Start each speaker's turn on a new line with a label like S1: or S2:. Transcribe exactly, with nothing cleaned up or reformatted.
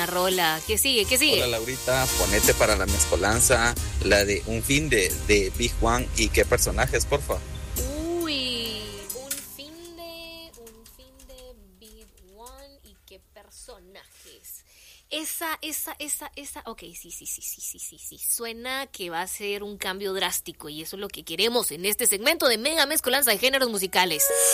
S1: buena rola. ¿Qué sigue? ¿Qué sigue?
S2: Hola Laurita, ponete para la mezcolanza la de Un fin de, de Big One y qué personajes, porfa.
S1: Uy, un fin de, un fin de Big One y qué personajes. Esa, esa, esa, esa, ok, sí, sí, sí, sí, sí, sí, sí, suena que va a ser un cambio drástico y eso es lo que queremos en este segmento de Mega Mezcolanza de Géneros Musicales.